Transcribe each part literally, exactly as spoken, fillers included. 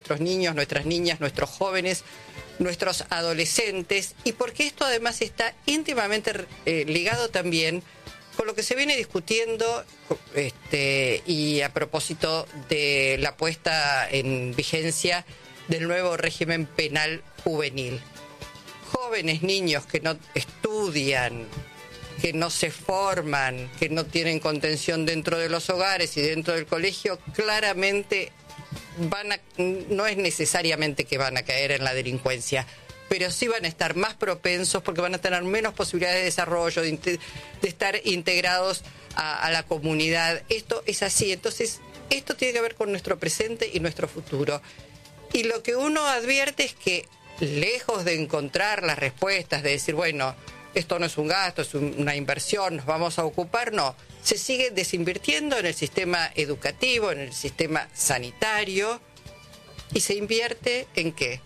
nuestros niños, nuestras niñas, nuestros jóvenes, nuestros adolescentes, y porque esto además está íntimamente eh, ligado también con lo que se viene discutiendo este, y a propósito de la puesta en vigencia del nuevo régimen penal juvenil. Jóvenes, niños que no estudian, que no se forman, que no tienen contención dentro de los hogares y dentro del colegio, claramente van a, no es necesariamente que van a caer en la delincuencia, pero sí van a estar más propensos porque van a tener menos posibilidades de desarrollo, de, de estar integrados a, a la comunidad. Esto es así. Entonces, esto tiene que ver con nuestro presente y nuestro futuro. Y lo que uno advierte es que, lejos de encontrar las respuestas, de decir, bueno, esto no es un gasto, es una inversión, nos vamos a ocupar, no. Se sigue desinvirtiendo en el sistema educativo, en el sistema sanitario, y se invierte ¿en qué?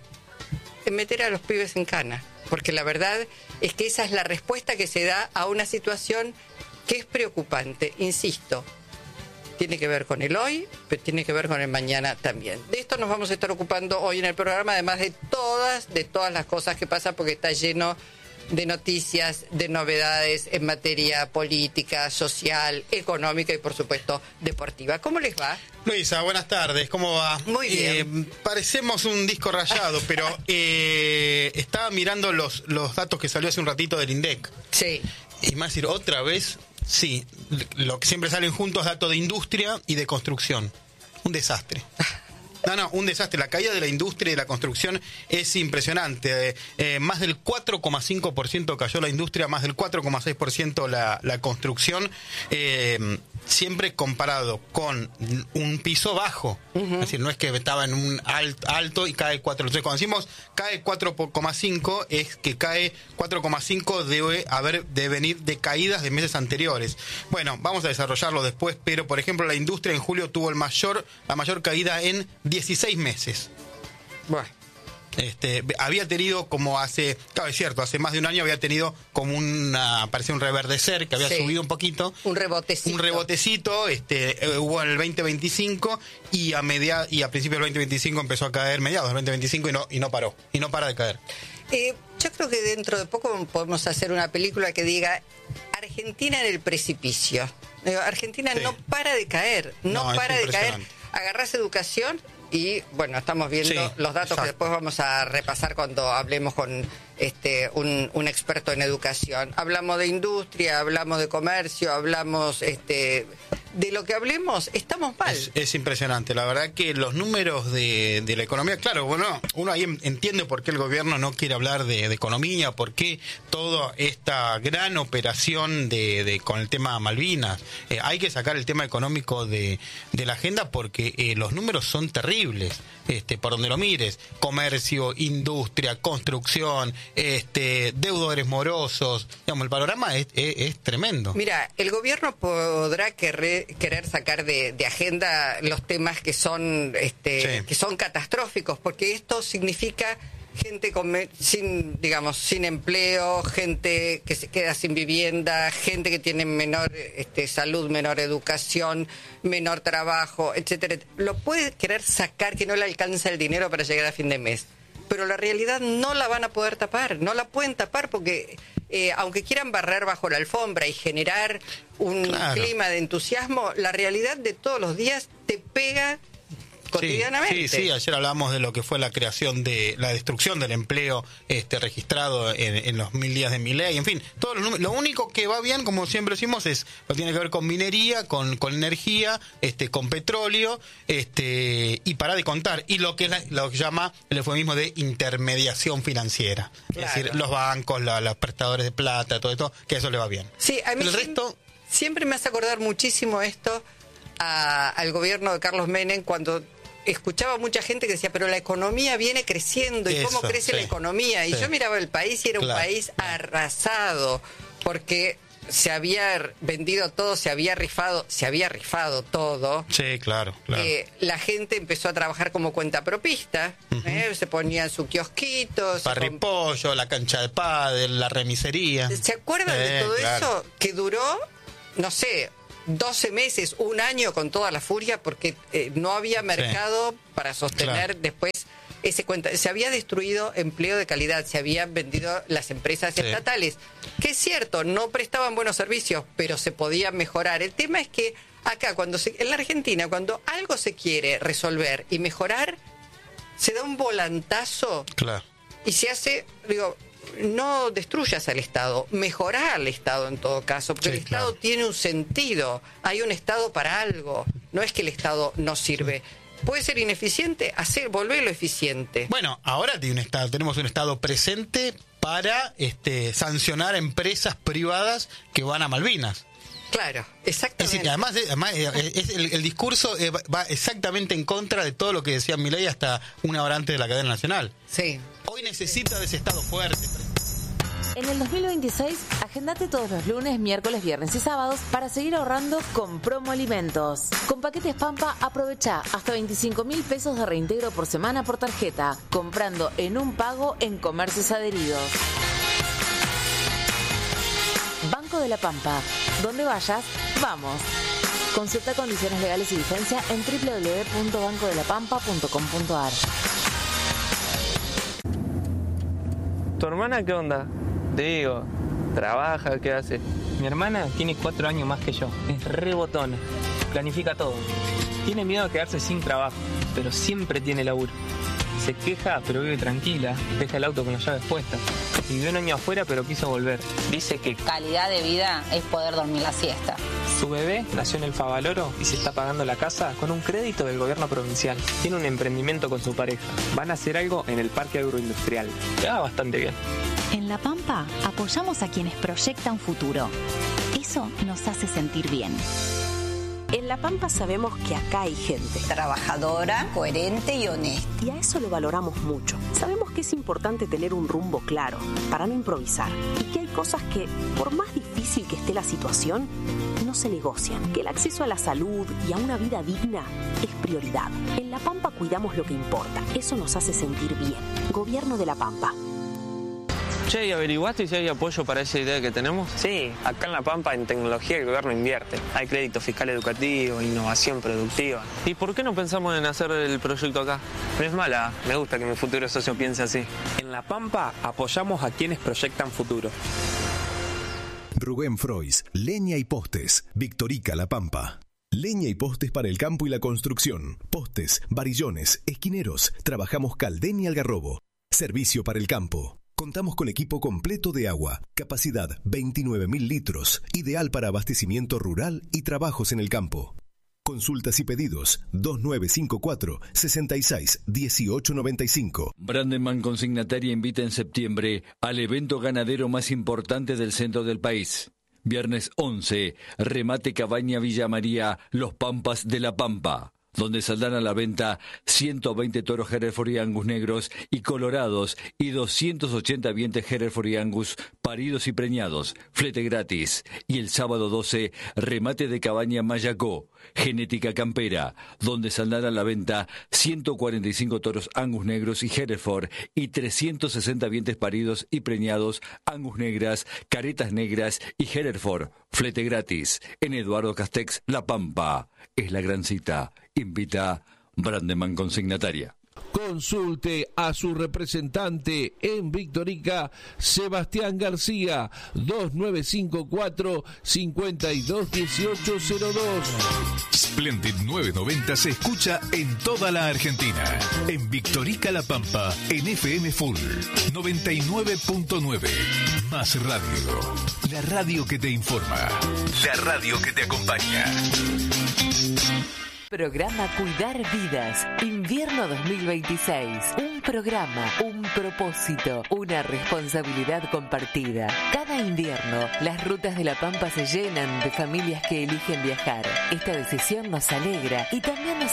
En meter a los pibes en cana. Porque la verdad es que esa es la respuesta que se da a una situación que es preocupante. Insisto, tiene que ver con el hoy, pero tiene que ver con el mañana también. De esto nos vamos a estar ocupando hoy en el programa, además de todas, de todas las cosas que pasan, porque está lleno de noticias, de novedades en materia política, social, económica y, por supuesto, deportiva. ¿Cómo les va? Luisa, buenas tardes, ¿cómo va? Muy bien. Eh, parecemos un disco rayado, pero eh, estaba mirando los, los datos que salió hace un ratito del INDEC. Sí. Y me va a decir, otra vez, sí, lo que siempre salen juntos, datos de industria y de construcción. Un desastre. No, no, un desastre. La caída de la industria y de la construcción es impresionante. Eh, eh, más del cuatro coma cinco por ciento cayó la industria, más del cuatro coma seis por ciento la, la construcción, eh, siempre comparado con un piso bajo. Uh-huh. Es decir, no es que estaba en un alt, alto y cae cuatro. Entonces, cuando decimos cae cuatro coma cinco, es que cae cuatro coma cinco debe haber de venir de caídas de meses anteriores. Bueno, vamos a desarrollarlo después, pero por ejemplo, la industria en julio tuvo el mayor, la mayor caída en dieciséis meses. Bueno. Este, había tenido como hace, claro, es cierto, hace más de un año había tenido como una, parecía un reverdecer, que había sí. subido un poquito. Un rebotecito. Un rebotecito, este, eh, hubo en el veinte veinticinco y a media, y a principios del veinte veinticinco empezó a caer, mediados del veinte veinticinco y no, y no paró, y no para de caer. Eh, yo creo que dentro de poco podemos hacer una película que diga Argentina en el precipicio. Argentina sí. no para de caer, no, no para de caer. Agarrás educación y, bueno, estamos viendo sí, los datos exacto. que después vamos a repasar cuando hablemos con este un, un experto en educación. Hablamos de industria, hablamos de comercio, hablamos este de lo que hablemos, estamos mal. Es, es impresionante, la verdad que los números de, de la economía, claro, bueno, uno ahí entiende por qué el gobierno no quiere hablar de, de economía, por qué toda esta gran operación de, de con el tema Malvinas. Eh, hay que sacar el tema económico de, de la agenda porque eh, los números son terribles, este, por donde lo mires, comercio, industria, construcción, este, deudores morosos, digamos, el panorama es, es, es tremendo. Mira, el gobierno podrá querer, querer sacar de, de agenda los temas que son, este, sí. que son catastróficos, porque esto significa gente con, sin, digamos, sin empleo, gente que se queda sin vivienda, gente que tiene menor este, salud, menor educación, menor trabajo, etcétera. Lo puede querer sacar, que no le alcanza el dinero para llegar a fin de mes, pero la realidad no la van a poder tapar, no la pueden tapar porque eh, aunque quieran barrer bajo la alfombra y generar un claro. clima de entusiasmo, la realidad de todos los días te pega cotidianamente. Sí, sí, sí, ayer hablamos de lo que fue la creación de, la destrucción del empleo este registrado en, en los mil días de Milei, en fin, todo lo, lo único que va bien, como siempre decimos, es lo tiene que ver con minería, con, con energía, este, con petróleo, este, y para de contar, y lo que es la, lo que llama el eufemismo de intermediación financiera, claro. Es decir, los bancos, la, los prestadores de plata, todo esto, que eso le va bien. Sí, a mí el resto siempre me hace acordar muchísimo esto a, al gobierno de Carlos Menem, cuando escuchaba mucha gente que decía, pero la economía viene creciendo, ¿y cómo Eso, crece sí, la economía? Y sí. yo miraba el país y era claro. un país arrasado, porque se había vendido todo, se había rifado, se había rifado todo. Sí, claro, claro. Eh, la gente empezó a trabajar como cuentapropista, uh-huh. eh, se ponían su kiosquito. Parripollo, comp- la cancha de pádel, la remisería. ¿Se acuerdan eh, de todo claro. eso? Que duró, no sé, doce meses, un año con toda la furia, porque eh, no había mercado sí. para sostener claro. después ese cuenta. Se había destruido empleo de calidad, se habían vendido las empresas sí. estatales, que es cierto, no prestaban buenos servicios, pero se podía mejorar. El tema es que acá, cuando se, en la Argentina, cuando algo se quiere resolver y mejorar, se da un volantazo claro. y se hace, digo, no destruyas al Estado, mejorar al Estado en todo caso, porque sí, el Estado claro. tiene un sentido, hay un Estado para algo, no es que el Estado no sirve. ¿Puede ser ineficiente? Hacer, volverlo eficiente. Bueno, ahora tiene un Estado, tenemos un Estado presente para este, sancionar empresas privadas que van a Malvinas. Claro, exactamente. Es decir, además, además es el, el discurso va exactamente en contra de todo lo que decía Milei hasta una hora antes de la cadena nacional. Sí. Hoy necesita de ese Estado fuerte. En el dos mil veintiséis, agendate todos los lunes, miércoles, viernes y sábados para seguir ahorrando con Promo Alimentos. Con paquetes Pampa, aprovecha hasta veinticinco mil pesos de reintegro por semana por tarjeta, comprando en un pago en comercios adheridos. Banco de la Pampa. Donde vayas, vamos. Consulta condiciones legales y vigencia en doble u doble u doble u punto banco de la pampa punto com punto a r. ¿Tu hermana qué onda? Te digo, ¿trabaja? ¿Qué hace? Mi hermana tiene cuatro años más que yo. Es re botona. Planifica todo. Tiene miedo a quedarse sin trabajo, pero siempre tiene laburo. Se queja, pero vive tranquila. Deja el auto con las llaves puestas. Vivió un año afuera, pero quiso volver. Dice que calidad de vida es poder dormir la siesta. Su bebé nació en el Favaloro y se está pagando la casa con un crédito del gobierno provincial. Tiene un emprendimiento con su pareja. Van a hacer algo en el parque agroindustrial. Le va bastante bien. En La Pampa apoyamos a quienes proyectan futuro. Eso nos hace sentir bien. En La Pampa sabemos que acá hay gente trabajadora, coherente y honesta. Y a eso lo valoramos mucho. Sabemos que es importante tener un rumbo claro para no improvisar. Y que hay cosas que, por más difícil que esté la situación, no se negocian. Que el acceso a la salud y a una vida digna es prioridad. En La Pampa cuidamos lo que importa. Eso nos hace sentir bien. Gobierno de La Pampa. Che, ¿y averiguaste si hay apoyo para esa idea que tenemos? Sí, acá en La Pampa en tecnología el gobierno invierte. Hay crédito fiscal educativo, innovación productiva. ¿Y por qué no pensamos en hacer el proyecto acá? No es mala, me gusta que mi futuro socio piense así. En La Pampa apoyamos a quienes proyectan futuro. Rubén Frois, Leña y Postes, Victorica La Pampa. Leña y postes para el campo y la construcción. Postes, varillones, esquineros. Trabajamos Caldén y Algarrobo. Servicio para el campo. Contamos con equipo completo de agua, capacidad veintinueve mil litros, ideal para abastecimiento rural y trabajos en el campo. Consultas y pedidos dos nueve cinco cuatro, seis seis uno ocho nueve cinco. Brandeman Consignataria invita en septiembre al evento ganadero más importante del centro del país. Viernes once, remate Cabaña Villa María, Los Pampas de La Pampa, donde saldrán a la venta ciento veinte toros Hereford y Angus negros y colorados y doscientos ochenta vientres Hereford y Angus paridos y preñados, flete gratis. Y el sábado doce, remate de Cabaña Mayacó, genética campera, donde saldrán a la venta ciento cuarenta y cinco toros Angus negros y Hereford y trescientos sesenta vientres paridos y preñados, Angus negras, caretas negras y Hereford, flete gratis. En Eduardo Castex, La Pampa. Es la gran cita. Invita Brandeman Consignataria. Consulte a su representante en Victorica, Sebastián García, dos nueve cinco cuatro, cinco dos uno ocho cero dos. Splendid novecientos noventa se escucha en toda la Argentina. En Victorica La Pampa, en F M Full, noventa y nueve punto nueve. Más radio. La radio que te informa. La radio que te acompaña. Programa Cuidar Vidas, invierno dos mil veintiséis. Un programa, un propósito, una responsabilidad compartida. Cada invierno, las rutas de La Pampa se llenan de familias que eligen viajar. Esta decisión nos alegra y también nos